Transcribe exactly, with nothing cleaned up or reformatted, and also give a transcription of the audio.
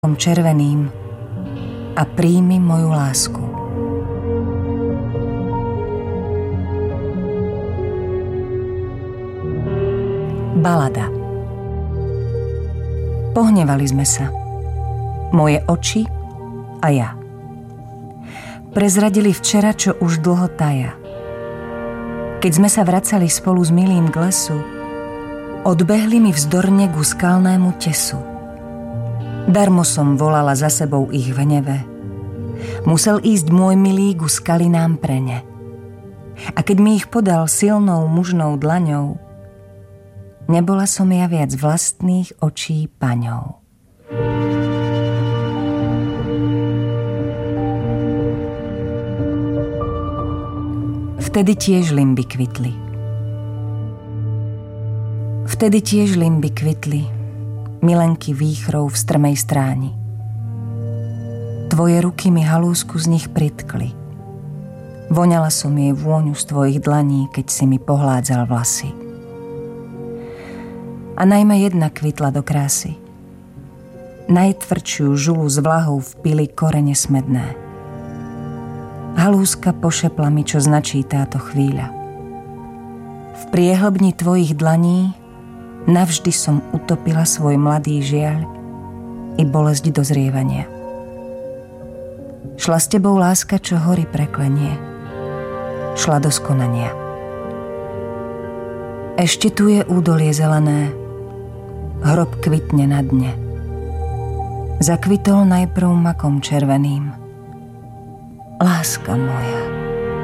červeným a príjmi moju lásku. Balada. Pohnevali sme sa. Moje oči a ja. Prezradili včera, čo už dlho taja. Keď sme sa vracali spolu s milým k lesu, odbehli mi vzdorne ku skalnému tesu. Darmo som volala za sebou ich v hneve. Musel ísť môj milý ku skalinám prene. A keď mi ich podal silnou mužnou dlaňou, nebola som ja viac vlastných očí paňou. Vtedy tiež limby kvitli. Vtedy tiež limby kvitli, milenky výchrov v strmej stráni. Tvoje ruky mi halúsku z nich pritkli. Voňala som jej vôňu z tvojich dlaní, keď si mi pohládzal vlasy. A najmä jedna kvitla do krásy. Najtvrdšiu žulu s vlahou vpili korene smedné. Halúska pošepla mi, čo značí táto chvíľa. V priehlbni tvojich dlaní navždy som utopila svoj mladý žiaľ i bolesť dozrievania. Šla s tebou láska, čo hory preklenie. Šla do skonania. Ešte tu je údolie zelené, hrob kvitne na dne. Zakvitol najprv makom červeným. Láska moja.